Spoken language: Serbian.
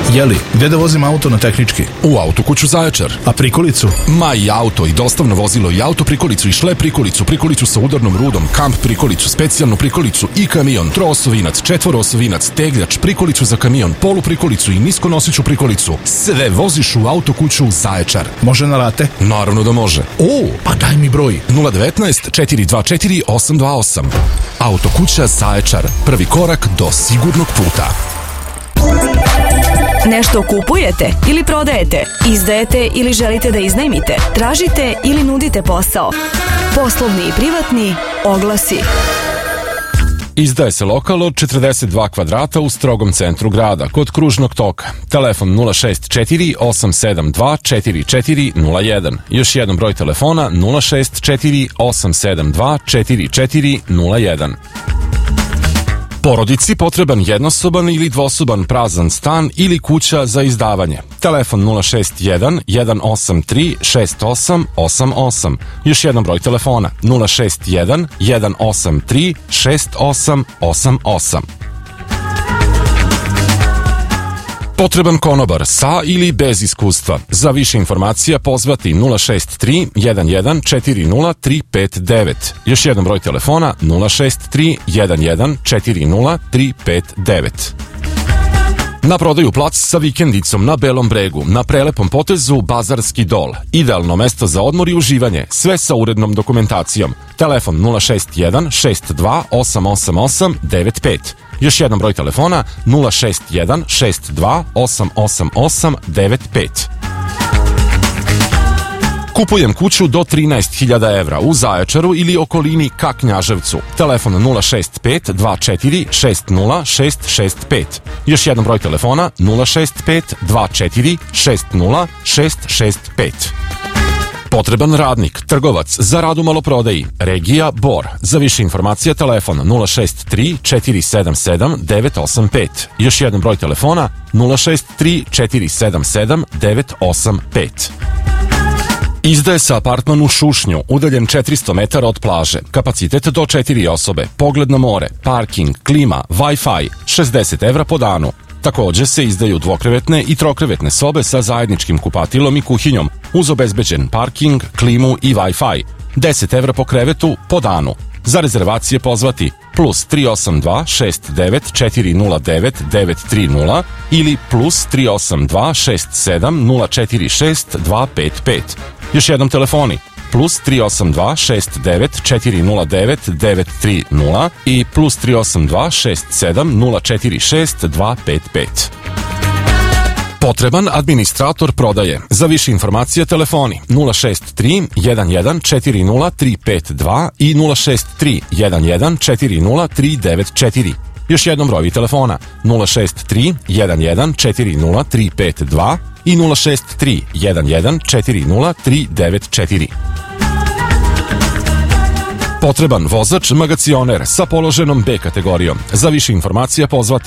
Jeli, gde da vozim auto na tehnički? U Autokuću Zaječar. A prikolicu? Ma i auto, i dostavno vozilo, i auto prikolicu, i šlep prikolicu, prikolicu sa udarnom rudom, kamp prikolicu, specijalnu prikolicu i kamion, troosovinac, četvoroosovinac, tegljač, prikolicu za kamion, polu prikolicu i niskonosiću prikolicu. Sve voziš u Autokuću Zaječar. Može na rate? Naravno da može. Pa daj mi broj. 019 424 828. Autokuća Zaječar. Prvi korak do sigurnog puta. Nešto kupujete ili prodajete, izdajete ili želite da iznajmite, tražite ili nudite posao. Poslovni i privatni oglasi. Izdaje se lokal od 42 kvadrata u strogom centru grada, kod kružnog toka. Telefon 064 872 4401. Još jedan broj telefona 064 872 4401. Porodici potreban jednosoban ili dvosoban prazan stan ili kuća za izdavanje. Telefon 061 183 6888. Još jedan broj telefona 061 183 6888. Potreban konobar sa ili bez iskustva. Za više informacija pozvati 063 11 40 359. Još jedan broj telefona 063 11 40 359. Na prodaju plac sa vikendicom na Belom bregu, na prelepom potezu Bazarski dol. Idealno mesto za odmor i uživanje, sve sa urednom dokumentacijom. Telefon 061 62 888 95. Još jedan broj telefona 061 62 888 95. Kupujem kuću do 13.000 evra u Zaječaru ili okolini ka Knjaževcu. Telefon 065 24 60 665. Još jedan broj telefona 065 24 60 665. Potreban radnik, trgovac, za rad u maloprodaji, regija Bor. Za više informacija telefon 063 477 985. Još jedan broj telefona 063 477 985. Izdaje se apartman u Šušnju, udaljen 400 metara od plaže, kapacitet do 4 osobe, pogled na more, parking, klima, Wi-Fi, 60 evra po danu. Također se izdaju dvokrevetne i trokrevetne sobe sa zajedničkim kupatilom i kuhinjom, uz obezbeđen parking, klimu i Wi-Fi. 10 evra po krevetu po danu. Za rezervacije pozvati plus 382 69 409 930 ili plus 382 67 046 255. Još jednom telefoni plus 382 69 409 930 i plus 382 67 046 255. Potreban administrator prodaje. Za više informacija telefoni 063 11 40 352 i 063 11 40 394. Još jednom broji telefona 063 11 40 352 i 063 11 40 394. Potreban vozač magacioner sa položenom B kategorijom. Za više informacija pozvati